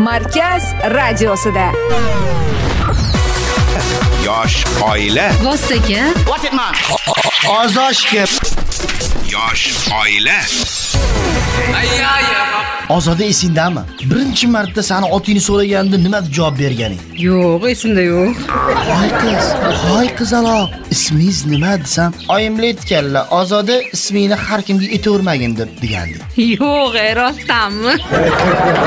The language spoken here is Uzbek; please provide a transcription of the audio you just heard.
Markaz radiosida. Yosh oila. Vostaga. Ozoshga. Yosh oila. Ozoda esingdami? Birinchi marta seni otingni so'raganda nima javob berganing? Yo'q, esimda yo'q. Hoy qizaloq, ismingiz nima desam, oyimlar aytganlar, Ozoda ismingni har kimga aytavermagin deb degandi. Yo'q, rostdanmi?